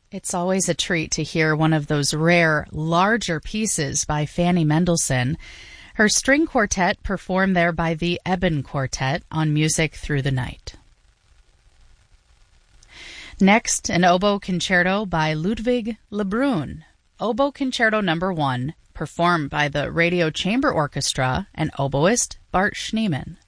It's always a treat to hear one of those rare, larger pieces by Fanny Mendelssohn. Her string quartet performed there by the Eben Quartet on Music Through the Night. Next, an oboe concerto by Ludwig Lebrun. Oboe Concerto No. 1, performed by the Radio Chamber Orchestra and oboist Bart Schneemann.